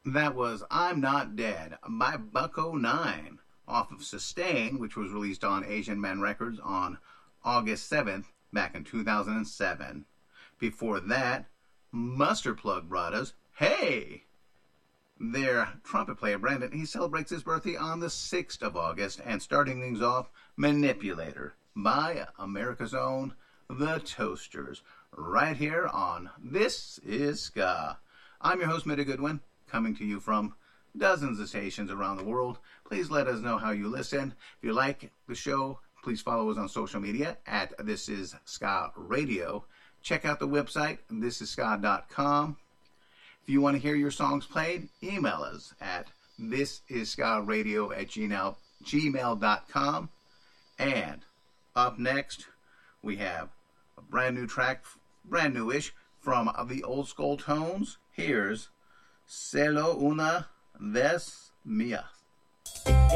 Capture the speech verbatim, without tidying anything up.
That was I'm Not Dead by Bucko nine off of Sustain, which was released on Asian Man Records on August seventh back in two thousand seven. Before that, Mustard Plug brought us Hey! Their trumpet player, Brandon, he celebrates his birthday on the sixth of August, and starting things off, Manipulator by America's Own The Toasters, right here on This Is Ska. I'm your host, Mitty Goodwin, coming to you from dozens of stations around the world. Please let us know how you listen. If you like the show, please follow us on social media at This Is Ska Radio. Check out the website, this is ska dot com. If you want to hear your songs played, email us at thisisskaradio at gmail dot com. And up next, we have a brand new track, brand newish, from the Old Skull Tones. Here's Solo Una Vez Mía.